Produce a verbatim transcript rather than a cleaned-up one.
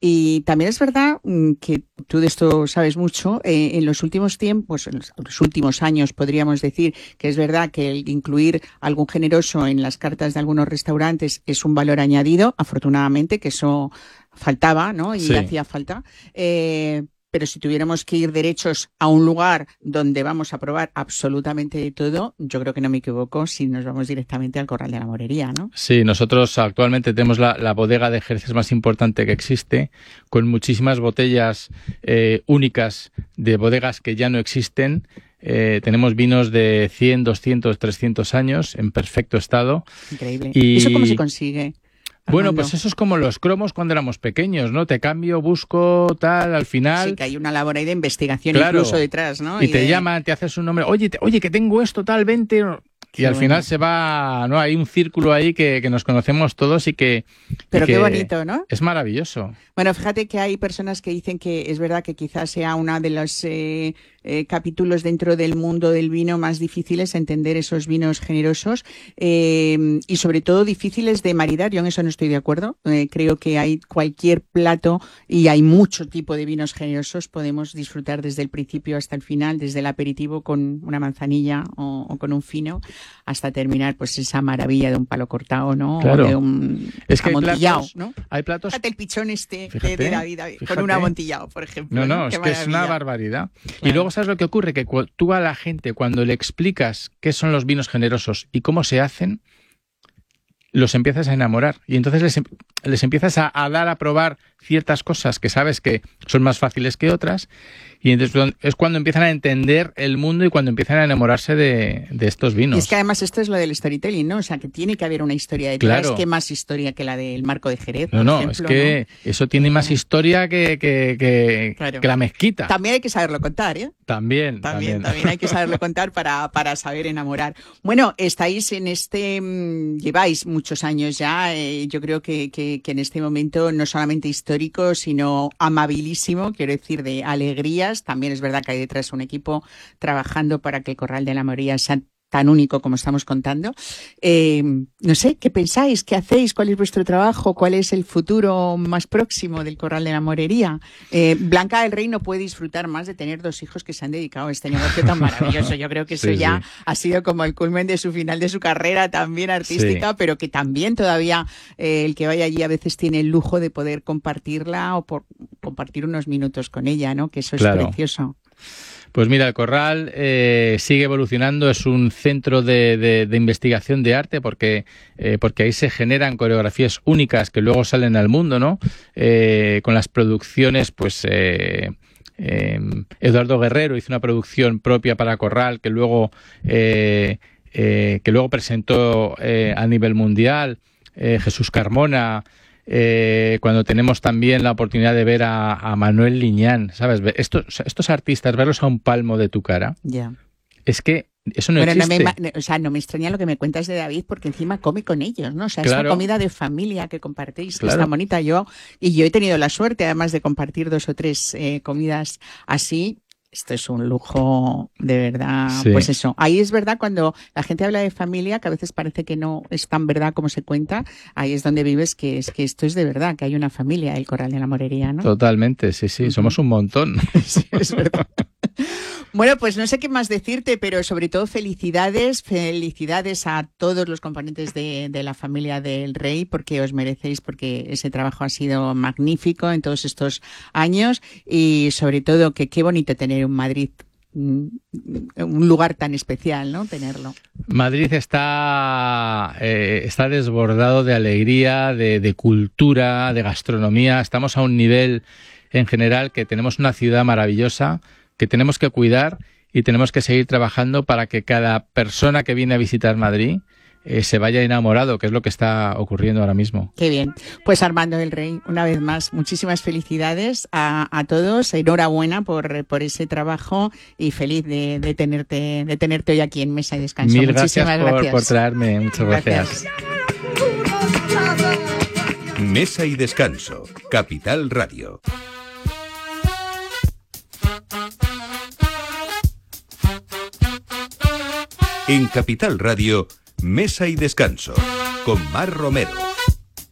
Y también es verdad mm, que tú de esto sabes mucho. Eh, en los últimos tiempos, en los, los últimos años, podríamos decir que es verdad que el incluir algún generoso en las cartas de algunos restaurantes es un valor añadido, afortunadamente, que eso faltaba, ¿no? Y Sí. hacía falta. Eh, Pero si tuviéramos que ir derechos a un lugar donde vamos a probar absolutamente de todo, yo creo que no me equivoco si nos vamos directamente al Corral de la Morería, ¿no? Sí, nosotros actualmente tenemos la, la bodega de Jerez más importante que existe, con muchísimas botellas eh, únicas de bodegas que ya no existen. Eh, tenemos vinos de cien, doscientos, trescientos años en perfecto estado. Increíble. Y... ¿Eso cómo se consigue? Bueno, Armando? pues eso es como los cromos cuando éramos pequeños, ¿no? Te cambio, busco, tal, al final... Sí, que hay una labor ahí de investigación Claro. incluso detrás, ¿no? Y te de... llaman, te haces un nombre, oye, te, oye, que tengo esto, tal, vente... Qué Y al bueno. final se va, ¿no? Hay un círculo ahí que, que nos conocemos todos y que... Pero y que qué bonito, ¿no? Es maravilloso. Bueno, fíjate que hay personas que dicen que es verdad que quizás sea uno de los eh, eh, capítulos dentro del mundo del vino más difíciles, entender esos vinos generosos eh, y sobre todo difíciles de maridar. Yo en eso no estoy de acuerdo. Eh, creo que hay cualquier plato y hay mucho tipo de vinos generosos. Podemos disfrutar desde el principio hasta el final, desde el aperitivo con una manzanilla o, o con un fino, hasta terminar pues esa maravilla de un palo cortado, ¿no? Claro. O de un Es que hay amontillado, platos, ¿no? hay platos... Fíjate el pichón este Fíjate, de, de David, David, fíjate. con un amontillado, por ejemplo. No, no, Qué es que es una maravilla. barbaridad. Claro. Y luego, ¿sabes lo que ocurre? Que cu- tú a la gente, cuando le explicas qué son los vinos generosos y cómo se hacen, los empiezas a enamorar. Y entonces les, em- les empiezas a, a dar a probar ciertas cosas que sabes que son más fáciles que otras. Y entonces es cuando empiezan a entender el mundo y cuando empiezan a enamorarse de, de estos vinos. Y es que además esto es lo del storytelling, ¿no? O sea, que tiene que haber una historia detrás. Claro. ¿Qué más historia que la del Marco de Jerez, No, por no, ejemplo, es que ¿no? eso tiene más historia que, que, que, Claro. que la mezquita. También hay que saberlo contar, ¿eh? También, También, también. también hay que saberlo contar para, para saber enamorar. Bueno, estáis en este, mmm, lleváis muchos años ya, eh, yo creo que, que, que en este momento no solamente histórico, sino amabilísimo, quiero decir, de alegrías. También es verdad que hay detrás un equipo trabajando para que el Corral de la Morería sea tan único como estamos contando. Eh, no sé, ¿qué pensáis? ¿Qué hacéis? ¿Cuál es vuestro trabajo? ¿Cuál es el futuro más próximo del Corral de la Morería? Eh, Blanca del Rey no puede disfrutar más de tener dos hijos que se han dedicado a este negocio tan maravilloso. Yo creo que eso Sí, ya sí. ha sido como el culmen de su final de su carrera también artística, Sí. pero que también todavía eh, el que vaya allí a veces tiene el lujo de poder compartirla o por compartir unos minutos con ella, ¿no? Que eso es Claro. precioso. Pues mira, el Corral eh, sigue evolucionando, es un centro de, de, de investigación de arte porque, eh, porque ahí se generan coreografías únicas que luego salen al mundo, ¿no? Eh, con las producciones, pues eh, eh, Eduardo Guerrero hizo una producción propia para Corral que luego, eh, eh, que luego presentó eh, a nivel mundial, eh, Jesús Carmona. Eh, cuando tenemos también la oportunidad de ver a, a Manuel Liñán, ¿sabes? Ve- Estos, estos artistas, verlos a un palmo de tu cara, Ya. es que eso no Pero no existe. me, ima- o sea, no me extraña lo que me cuentas de David, porque encima come con ellos, ¿no? O sea, Claro. esta comida de familia que compartís, que Claro. está bonita. Yo, y yo he tenido la suerte, además de compartir dos o tres eh, comidas así. Esto es un lujo, de verdad. Sí. Pues eso. Ahí es verdad cuando la gente habla de familia, que a veces parece que no es tan verdad como se cuenta. Ahí es donde vives que es que esto es de verdad, que hay una familia, el Corral de la Morería, ¿no? Totalmente, sí, sí, Ujú. somos un montón. Sí, es verdad. Bueno, pues no sé qué más decirte, pero sobre todo felicidades, felicidades a todos los componentes de, de la familia del Rey, porque os merecéis, porque ese trabajo ha sido magnífico en todos estos años y sobre todo que qué bonito tener un Madrid, mm, un lugar tan especial, ¿no? Tenerlo. Madrid está, eh, está desbordado de alegría, de, de cultura, de gastronomía. Estamos a un nivel en general que tenemos una ciudad maravillosa que tenemos que cuidar y tenemos que seguir trabajando para que cada persona que viene a visitar Madrid eh, se vaya enamorado, que es lo que está ocurriendo ahora mismo. Qué bien. Pues Armando del Rey, una vez más, muchísimas felicidades a, a todos. Enhorabuena por, por ese trabajo y feliz de, de tenerte de tenerte hoy aquí en Mesa y Descanso. Mil Muchísimas gracias por, gracias. por traerme. Muchas gracias. Gracias. Mesa y Descanso, Capital Radio. En Capital Radio, Mesa y Descanso, con Mar Romero.